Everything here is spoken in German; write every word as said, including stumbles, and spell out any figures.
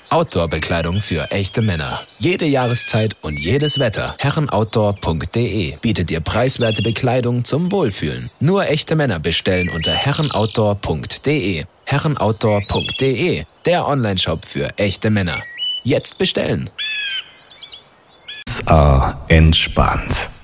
Outdoor-Bekleidung für echte Männer. Jede Jahreszeit und jedes Wetter. herrenoutdoor punkt de bietet dir preiswerte Bekleidung zum Wohlfühlen. Nur echte Männer bestellen unter herrenoutdoor punkt de. herrenoutdoor punkt de, der Onlineshop für echte Männer. Jetzt bestellen. S A entspannt.